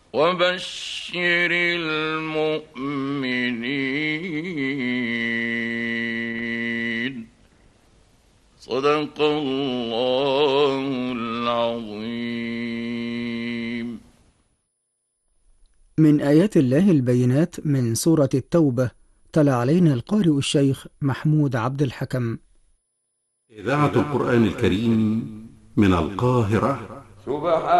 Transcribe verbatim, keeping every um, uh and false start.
وبشر المؤمنين. صدق الله العظيم. من آيات الله البينات من سورة التوبة، تلا علينا القارئ الشيخ محمود عبد الحكم. إذاعة القرآن الكريم من القاهرة. سبحان